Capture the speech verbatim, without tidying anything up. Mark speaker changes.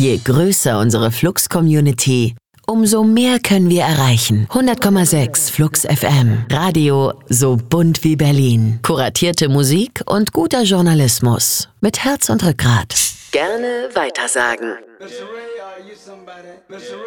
Speaker 1: Je größer unsere Flux-Community, umso mehr können wir erreichen. hundert Komma sechs Flux F M. Radio so bunt wie Berlin. Kuratierte Musik und guter Journalismus. Mit Herz und Rückgrat. Gerne weitersagen.